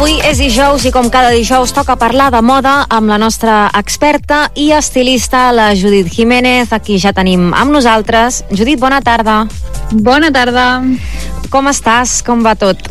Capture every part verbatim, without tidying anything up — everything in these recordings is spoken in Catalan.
Avui és dijous i com cada dijous toca parlar de moda amb la nostra experta i estilista, la Judit Jiménez. Aquí ja tenim amb nosaltres. Judit, bona tarda. Bona tarda. Com estàs? Com va tot?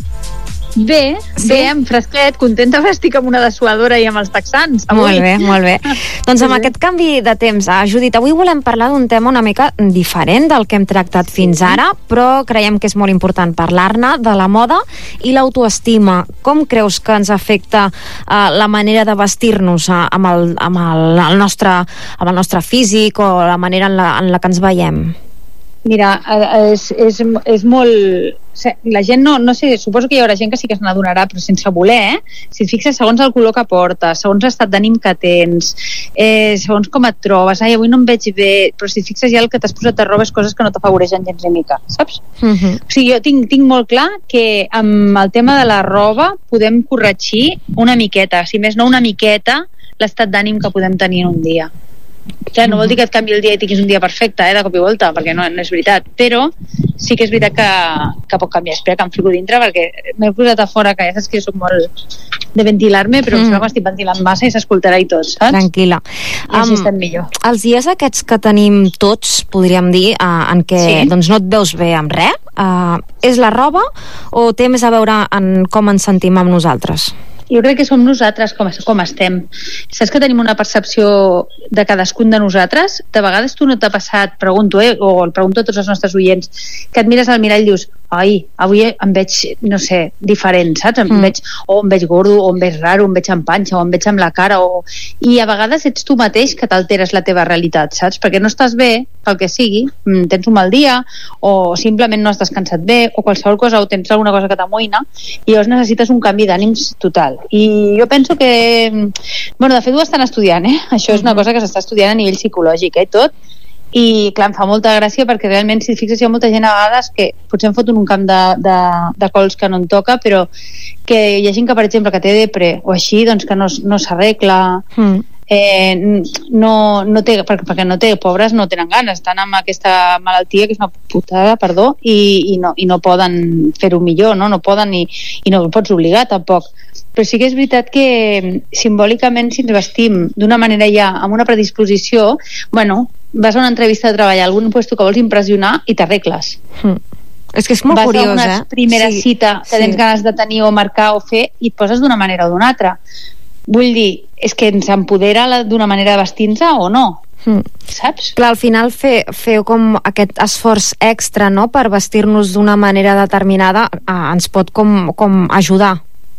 Bé, sí? bé, amb fresquet, contenta que estic amb una dessuadora i amb els texans. Avui. Molt bé, molt bé. Doncs amb sí, aquest canvi de temps, ah, Judit, avui volem parlar d'un tema una mica diferent del que hem tractat sí. fins ara, però creiem que és molt important parlar-ne de la moda i l'autoestima. Com creus que ens afecta uh, la manera de vestir-nos uh, amb, el, amb, el, el nostre, amb el nostre físic o la manera en la, en la que ens veiem? Mira, és, és, és molt... La gent no, no sé, suposo que hi haurà gent que sí que se n'adonarà, però sense voler, eh? Si et fixes, segons el color que portes, segons l'estat d'ànim que tens, eh, segons com et trobes, ai, avui no em veig bé, però si et fixes ja el que t'has posat de roba és coses que no t'afavoreixen gens ni mica, saps? Uh-huh. O sigui, jo tinc, tinc molt clar que amb el tema de la roba podem corregir una miqueta, si més no una miqueta, l'estat d'ànim que podem tenir en un dia. Clar, no vol dir que et canvi el dia i tinguis un dia perfecte, eh, de cop i volta, perquè no, no és veritat, però sí que és veritat que, que pot canviar. Espera que em fico dintre, perquè m'he posat a fora, que ja saps que jo soc molt de ventilar-me, però mm. em sembla que estic ventilant massa i s'escoltarà i tot, saps? Tranquil·la. I així um, estem millor. Els dies aquests que tenim tots, podríem dir, uh, en què sí. doncs no et veus bé amb res, uh, és la roba o té més a veure en com ens sentim amb nosaltres? Jo crec que som nosaltres com, com estem. Saps que tenim una percepció de cadascun de nosaltres? De vegades tu no t'ha passat, pregunto, eh, o el pregunto a tots els nostres oients, que et mires al mirall i dius, ai, avui em veig, no sé, diferent, saps? Em mm. veig, o em veig gordo, o em veig raro, o em veig amb panxa, o em veig amb la cara, o... i a vegades ets tu mateix que t'alteres la teva realitat, saps? Perquè no estàs bé, pel que sigui, tens un mal dia, o simplement no has descansat bé, o qualsevol cosa, o tens alguna cosa que t'amoïna, i llavors necessites un canvi d'ànims total. I jo penso que... Bueno, de fet ho estan estudiant, eh? Això és una cosa que s'està estudiant a nivell psicològic, eh? Tot. I, clar, em fa molta gràcia perquè realment, si et fixes, hi ha molta gent a vegades que potser em foten un camp de, de, de cols que no em toca, però que hi ha gent que, per exemple, que té depre o així, doncs que no, no s'arregla... Mm. Eh, no, no té, perquè, perquè no té, pobres no tenen ganes, estan amb aquesta malaltia que és una putada, perdó, i, i, no, i no poden fer-ho millor, no? No poden i, i no el pots obligar tampoc, però sí que és veritat que simbòlicament si ens vestim d'una manera ja amb una predisposició, bueno, vas a una entrevista de treball a algun puesto que vols impressionar i t'arregles. Mm. És que és molt vas curiós, eh? Vas a una primera sí, cita que sí. tens ganes de tenir o marcar o fer i et poses d'una manera o d'una altra. Vull dir, és que ens empodera d'una manera de vestir-nos o no? Mm. Saps? Clar, al final fe, feu com aquest esforç extra, no?, per vestir-nos d'una manera determinada, eh, ens pot com, com ajudar.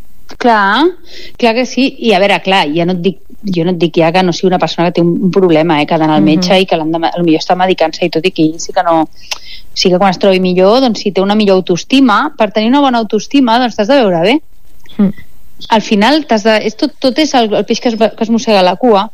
Clar, clar que sí. I a veure, clar, ja no et dic, jo no et dic ja que no sigui una persona que té un, un problema, eh, que ha d'anar al metge mm-hmm. i que l'endemà, potser està medicant-se i tot, i que ell sí que no... Sí que quan es trobi millor, doncs si té una millor autoestima, per tenir una bona autoestima, doncs t'has de veure bé. Mm. Al final t'has de, és tot, tot és el, el peix que es, que es mossega la cua.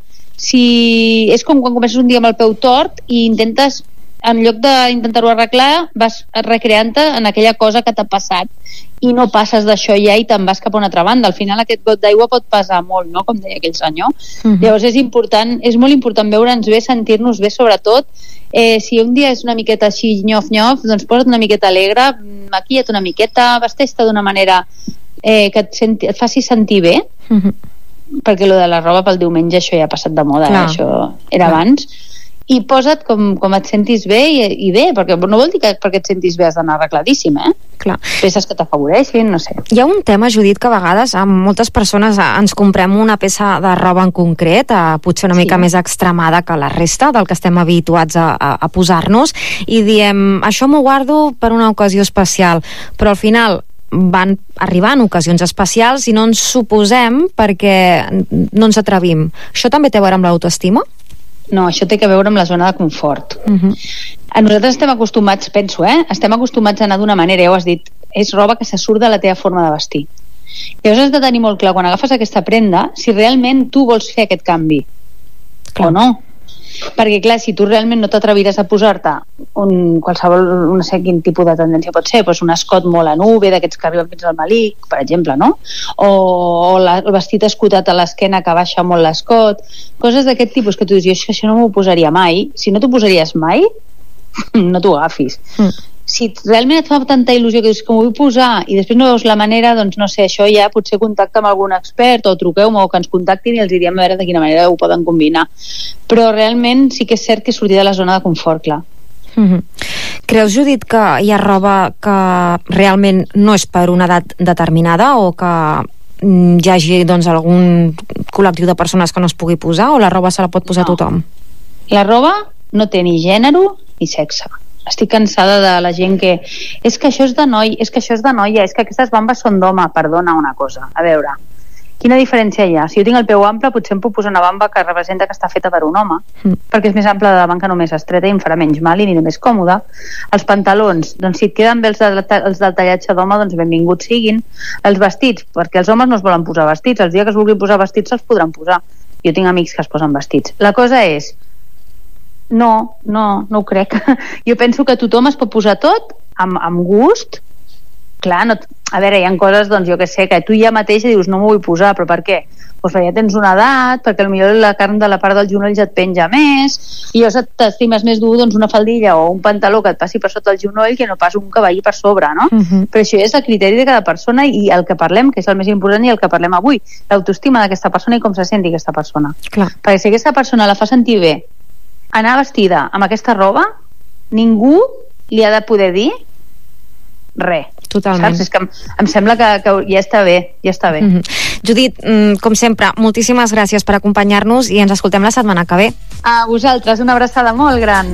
Si és com quan comences un dia amb el peu tort i intentes, en lloc d'intentar-ho arreglar, vas recreant-te en aquella cosa que t'ha passat i no passes d'això ja i te'n vas cap a una altra banda. Al final aquest got d'aigua pot pesar molt, no?, com deia aquell senyor. Uh-huh. Llavors és important, és molt important veure'ns bé, sentir-nos bé, sobretot eh, si un dia és una miqueta així nyof-nyof, doncs posa't una miqueta alegre, maquilla't una miqueta, vesteix-te d'una manera Eh, que et, senti, et faci sentir bé, uh-huh. perquè lo de la roba pel diumenge això ja ha passat de moda, eh? Això era Clar. abans, i posa't com, com et sentis bé i, i bé, perquè no vol dir que perquè et sentis bé has d'anar arregladíssim, eh? Clar. Peces que t'afavoreixin, no sé. Hi ha un tema, Judit, que a vegades amb moltes persones ens comprem una peça de roba en concret, eh, potser una mica sí. més extremada que la resta del que estem habituats a, a, a posar-nos, i diem, això m'ho guardo per una ocasió especial, però al final van arribar en ocasions especials i no ens suposem perquè no ens atrevim. Això també té a veure amb l'autoestima? No, això té a veure amb la zona de confort. Uh-huh. A nosaltres estem acostumats, penso, eh? Estem acostumats a anar d'una manera, ja ho has dit, és roba que se surt de la teva forma de vestir. Llavors has de tenir molt clar, quan agafes aquesta prenda, si realment tu vols fer aquest canvi clar. o no. Perquè clar, si tu realment no t'atreviràs a posar-te un, qualsevol, no sé quin tipus de tendència pot ser, doncs un escot molt en U, d'aquests que arriben fins al malic, per exemple, no? O, o la, el vestit escotat a l'esquena que baixa molt l'escot, coses d'aquest tipus que tu dius, jo això no m'ho posaria mai. Si no t'ho posaries mai, no t'ho agafis. Mm. si realment et fa tanta il·lusió que dius que m'ho vull posar i després no veus la manera, doncs no sé, això ja potser contacta amb algun expert o truqueu-me o que ens contactin i els diríem a veure de quina manera ho poden combinar. Però realment sí que és cert que sortir de la zona de confort, clar. Mm-hmm. Creus, Judit, que hi ha roba que realment no és per una edat determinada o que hi hagi doncs, algun col·lectiu de persones que no es pugui posar, o la roba se la pot posar no. tothom? La roba no té ni gènere ni sexe. Estic cansada de la gent que és que això és de noi, és que això és de noia, és que aquestes bambes són d'home. Perdona una cosa, a veure, quina diferència hi ha? Si jo tinc el peu ample, potser em puc posar una bamba que representa que està feta per un home, mm. perquè és més ample de davant que només estreta i em farà menys mal i aniré més còmode. Els pantalons, doncs si et queden bé els, de, els del tallatge d'home, doncs benvinguts siguin. Els vestits, perquè els homes no es volen posar vestits, els dies que es vulguin posar vestits se'ls podran posar. Jo tinc amics que es posen vestits. La cosa és, no, no, no ho crec. Jo penso que tothom es pot posar tot amb, amb gust. Clar, no, a veure, hi ha coses, doncs jo que sé, que tu ja mateix dius no m'ho vull posar, però per què? Doncs perquè ja tens una edat, perquè potser la carn de la part del genoll ja et penja més, i llavors t'estimes més dur doncs, una faldilla o un pantaló que et passi per sota el genoll que no pas un cavall per sobre, no? Uh-huh. Però això és el criteri de cada persona i el que parlem, que és el més important i el que parlem avui, l'autoestima d'aquesta persona i com se senti aquesta persona. Clar. Perquè si aquesta persona la fa sentir bé, anar vestida amb aquesta roba, ningú li ha de poder dir res. Totalment. Saps? És que em, em sembla que, que ja està bé, ja està bé. Mm-hmm. Judit, com sempre, moltíssimes gràcies per acompanyar-nos i ens escoltem la setmana que ve. A vosaltres, una abraçada molt gran.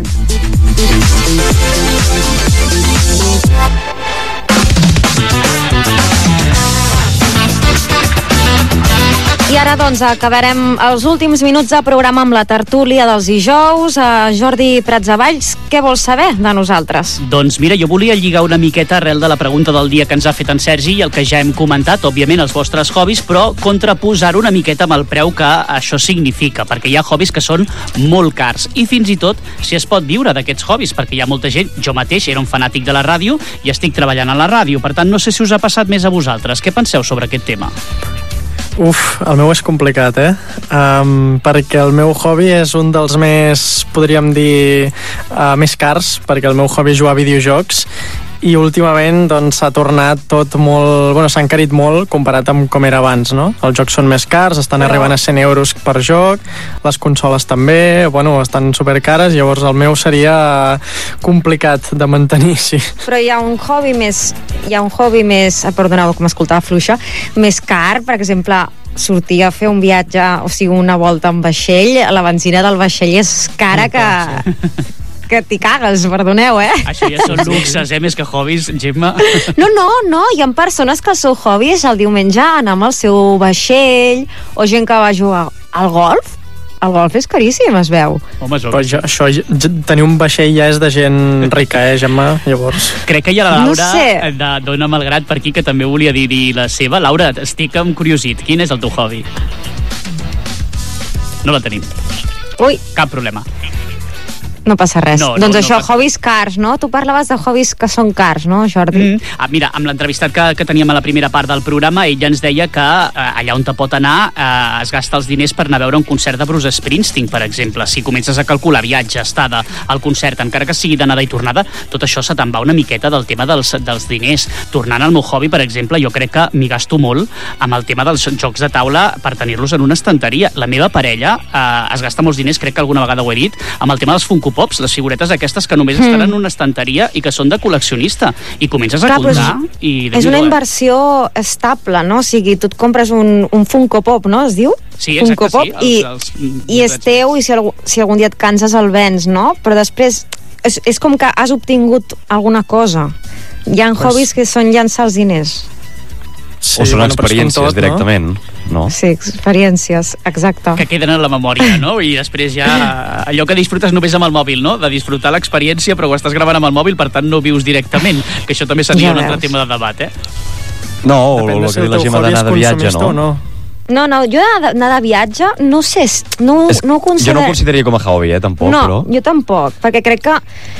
I ara, doncs, acabarem els últims minuts de programa amb la tertúlia dels dijous. Uh, Jordi Pratsavalls, què vols saber de nosaltres? Doncs mira, jo volia lligar una miqueta arrel de la pregunta del dia que ens ha fet en Sergi i el que ja hem comentat, òbviament, els vostres hobbies, però contraposar una miqueta amb el preu que això significa, perquè hi ha hobbies que són molt cars i fins i tot si es pot viure d'aquests hobbies, perquè hi ha molta gent, jo mateix era un fanàtic de la ràdio i estic treballant a la ràdio, per tant no sé si us ha passat més a vosaltres. Què penseu sobre aquest tema? Uf, el meu és complicat, eh? Um, perquè el meu hobby és un dels més, podríem dir, uh, més cars, perquè el meu hobby és jugar a videojocs i últimament doncs s'ha tornat tot molt... Bueno, s'ha encarit molt comparat amb com era abans, no? Els jocs són més cars, estan Però... arribant a cent euros per joc, les consoles també, bueno, estan supercares, llavors el meu seria complicat de mantenir, sí. Però hi ha un hobby més... Hi ha un hobby més... Perdoneu, com escoltava fluixa, més car, per exemple, sortir a fer un viatge, o sigui, una volta amb vaixell, la benzina del vaixell és cara que... que t'hi cagues, perdoneu, eh? Això ja són luxes, eh? Més que hobbies, Gemma. No, no, no, hi ha persones que el seu hobby és el diumenge anar amb el seu vaixell, o gent que va jugar al golf. El golf és caríssim, es veu. Home, però jo, això, tenir un vaixell ja és de gent rica, eh, Gemma? Llavors... Crec que hi ha la Laura no sé. de Dona Malgrat per aquí, que també volia dir-hi la seva. Laura, estic amb curiosit. Quin és el teu hobby? No la tenim. Ui. Cap problema. No passa res. No, no, doncs no això, passa... hobbies cars, no? Tu parlaves de hobbies que són cars, no, Jordi? Mm. Ah, mira, amb l'entrevistat que, que teníem a la primera part del programa, ell ja ens deia que eh, allà on te pot anar eh, es gasta els diners per anar a veure un concert de Bruce Springsteen, per exemple. Si comences a calcular viatge, estada, al concert, encara que sigui d'anada i tornada, tot això se te'n va una miqueta del tema dels, dels diners. Tornant al meu hobby, per exemple, jo crec que m'hi gasto molt amb el tema dels jocs de taula per tenir-los en una estanteria. La meva parella eh, es gasta molts diners, crec que alguna vegada ho he dit, amb el tema dels Funko Pops, les figuretes aquestes que només mm. estan en una estanteria i que són de col·leccionista, i comences a Clar, comptar és, i és una inversió estable, no? O sigui, tu et compres un, un Funko Pop, no? Es diu? Sí, Funko exacte, Pop, sí. I, els, els, i és teu, i si, algú, si algun dia et canses el vens, no? Però després és, és com que has obtingut alguna cosa. Hi ha pues... hobbies que són llançar els diners. Sí, o són bueno, experiències tot, directament, no? no? Sí, experiències, exacte. Que queden en la memòria, no? I després ja allò que disfrutes només amb el mòbil, no? De disfrutar l'experiència, però ho estàs gravant amb el mòbil, per tant no vius directament, que això també seria ja un altre tema de debat, eh? No, o el que diu la Gemma d'anar de viatge, no? no? No, no, jo anar de viatge, no sé, no, és, no ho considero... Jo no ho consideraria com a hobby, eh, tampoc, no, però... No, jo tampoc, perquè crec que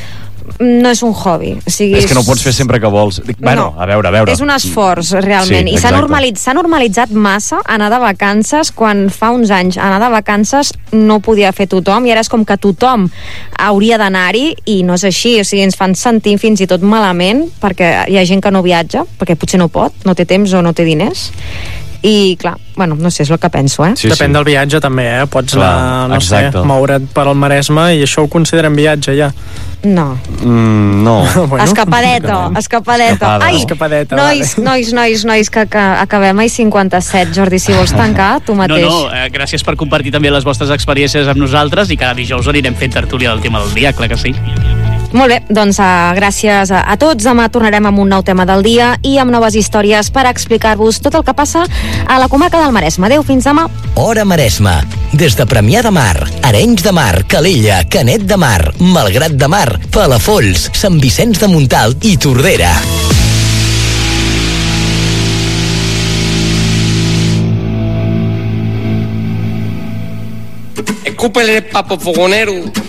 no és un hobby. O sigui, és que no ho pots fer sempre que vols. Dic, bueno, no, a veure, a veure. És un esforç, realment. Sí, I s'ha normalitzat, s'ha normalitzat massa anar de vacances, quan fa uns anys anar de vacances no podia fer tothom, i ara és com que tothom hauria d'anar-hi, i no és així. O sigui, ens fan sentir fins i tot malament perquè hi ha gent que no viatja, perquè potser no pot, no té temps o no té diners. I clar, bueno, no sé, és el que penso, eh? Sí, Depèn sí. del viatge també, eh? Pots clar, anar, no exacte. sé, moure't per al Maresme i això ho consideren viatge ja. No. Mm, no. bueno, escapadeta, no. escapadeta. Ai, escapadeta, nois, vale. nois, nois, nois, que, que acabem a cinquanta-set. Jordi, si vols tancar, tu mateix. No, no, eh, gràcies per compartir també les vostres experiències amb nosaltres, i cada dijous anirem fent tertúlia del tema del dia, clar que sí. Molt bé, doncs uh, gràcies a, a tots. Demà tornarem amb un nou tema del dia i amb noves històries per explicar-vos tot el que passa a la comarca del Maresme. Adéu, fins demà. Hora Maresme. Des de Premià de Mar, Arenys de Mar, Calella, Canet de Mar, Malgrat de Mar, Palafolls, Sant Vicenç de Montalt i Tordera. Escúpele, papo fogonero.